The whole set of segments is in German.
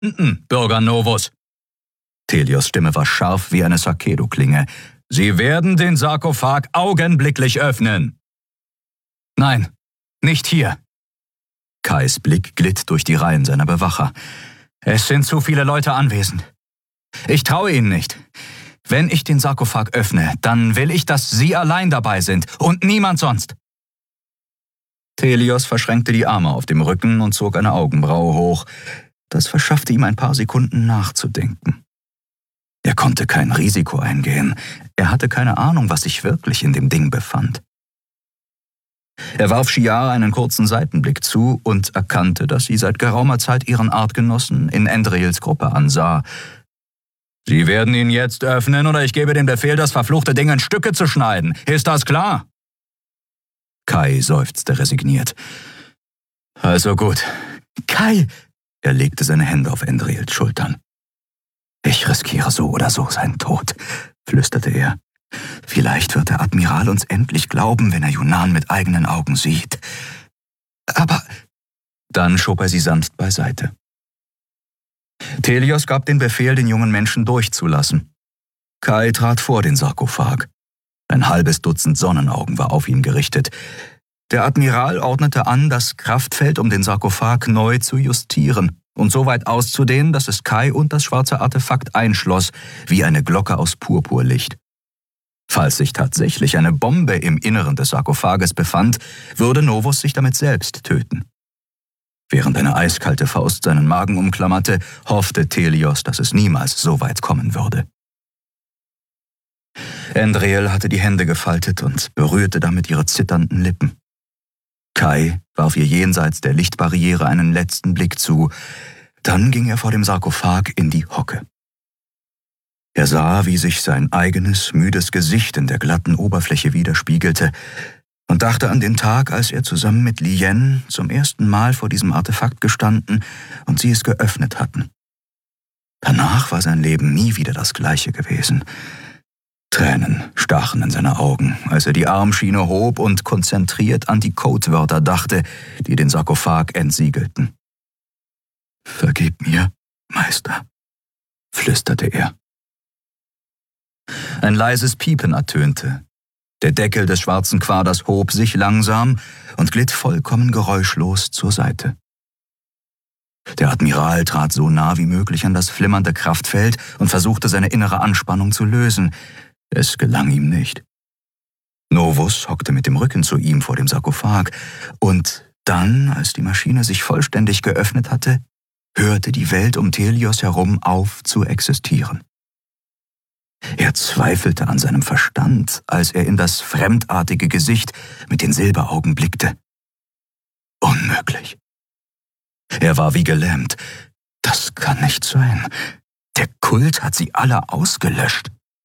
Bürger Novus. Thelios' Stimme war scharf wie eine Sakedo-Klinge. Sie werden den Sarkophag augenblicklich öffnen. Nein, nicht hier. Kais Blick glitt durch die Reihen seiner Bewacher. Es sind zu viele Leute anwesend. Ich traue Ihnen nicht. Wenn ich den Sarkophag öffne, dann will ich, dass Sie allein dabei sind und niemand sonst. Thelios verschränkte die Arme auf dem Rücken und zog eine Augenbraue hoch. Das verschaffte ihm ein paar Sekunden nachzudenken. Er konnte kein Risiko eingehen. Er hatte keine Ahnung, was sich wirklich in dem Ding befand. Er warf Shiara einen kurzen Seitenblick zu und erkannte, dass sie seit geraumer Zeit ihren Artgenossen in Endriels Gruppe ansah. »Sie werden ihn jetzt öffnen, oder ich gebe den Befehl, das verfluchte Ding in Stücke zu schneiden. Ist das klar?« Kai seufzte resigniert. »Also gut. Kai!« Er legte seine Hände auf Endriels Schultern. »Ich riskiere so oder so seinen Tod«, flüsterte er. »Vielleicht wird der Admiral uns endlich glauben, wenn er Yunnan mit eigenen Augen sieht. Aber...« Dann schob er sie sanft beiseite. Thelios gab den Befehl, den jungen Menschen durchzulassen. Kai trat vor den Sarkophag. Ein halbes Dutzend Sonnenaugen war auf ihn gerichtet. Der Admiral ordnete an, das Kraftfeld um den Sarkophag neu zu justieren und so weit auszudehnen, dass es Kai und das schwarze Artefakt einschloss, wie eine Glocke aus Purpurlicht. Falls sich tatsächlich eine Bombe im Inneren des Sarkophages befand, würde Novus sich damit selbst töten. Während eine eiskalte Faust seinen Magen umklammerte, hoffte Thelios, dass es niemals so weit kommen würde. Endriel hatte die Hände gefaltet und berührte damit ihre zitternden Lippen. Kai warf ihr jenseits der Lichtbarriere einen letzten Blick zu. Dann ging er vor dem Sarkophag in die Hocke. Er sah, wie sich sein eigenes, müdes Gesicht in der glatten Oberfläche widerspiegelte und dachte an den Tag, als er zusammen mit Lien zum ersten Mal vor diesem Artefakt gestanden und sie es geöffnet hatten. Danach war sein Leben nie wieder das gleiche gewesen. Tränen stachen in seine Augen, als er die Armschiene hob und konzentriert an die Codewörter dachte, die den Sarkophag entsiegelten. »Vergib mir, Meister«, flüsterte er. Ein leises Piepen ertönte. Der Deckel des schwarzen Quaders hob sich langsam und glitt vollkommen geräuschlos zur Seite. Der Admiral trat so nah wie möglich an das flimmernde Kraftfeld und versuchte, seine innere Anspannung zu lösen. Es gelang ihm nicht. Novus hockte mit dem Rücken zu ihm vor dem Sarkophag, und dann, als die Maschine sich vollständig geöffnet hatte, hörte die Welt um Thelios herum auf zu existieren. Er zweifelte an seinem Verstand, als er in das fremdartige Gesicht mit den Silberaugen blickte. Unmöglich. Er war wie gelähmt. Das kann nicht sein. Der Kult hat sie alle ausgelöscht.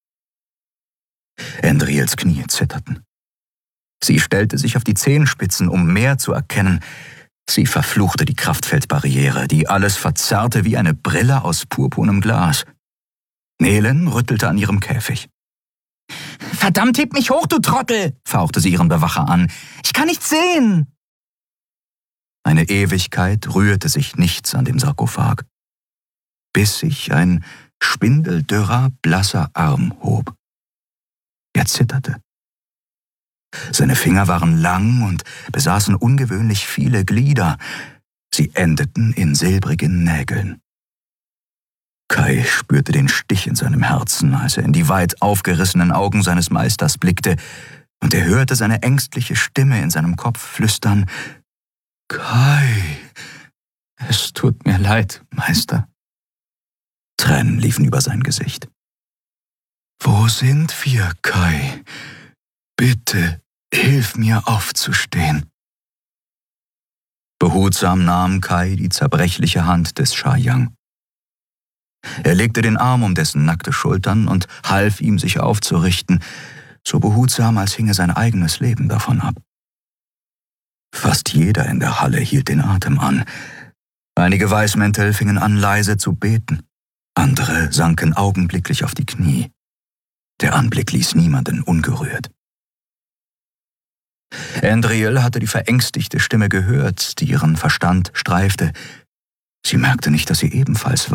Endriels Knie zitterten. Sie stellte sich auf die Zehenspitzen, um mehr zu erkennen. Sie verfluchte die Kraftfeldbarriere, die alles verzerrte wie eine Brille aus purpurnem Glas. Nelen rüttelte an ihrem Käfig. »Verdammt, heb mich hoch, du Trottel«, fauchte sie ihren Bewacher an. »Ich kann nichts sehen!« Eine Ewigkeit rührte sich nichts an dem Sarkophag, bis sich ein spindeldürrer, blasser Arm hob. Er zitterte. Seine Finger waren lang und besaßen ungewöhnlich viele Glieder. Sie endeten in silbrigen Nägeln. Kai spürte den Stich in seinem Herzen, als er in die weit aufgerissenen Augen seines Meisters blickte, und er hörte seine ängstliche Stimme in seinem Kopf flüstern: »Kai, es tut mir leid, Meister.« Tränen liefen über sein Gesicht. »Wo sind wir, Kai? Bitte, hilf mir aufzustehen.« Behutsam nahm Kai die zerbrechliche Hand des Shayang. Er legte den Arm um dessen nackte Schultern und half ihm, sich aufzurichten, so behutsam, als hinge sein eigenes Leben davon ab. Fast jeder in der Halle hielt den Atem an. Einige Weißmäntel fingen an, leise zu beten. Andere sanken augenblicklich auf die Knie. Der Anblick ließ niemanden ungerührt. Endriel hatte die verängstigte Stimme gehört, die ihren Verstand streifte. Sie merkte nicht, dass sie ebenfalls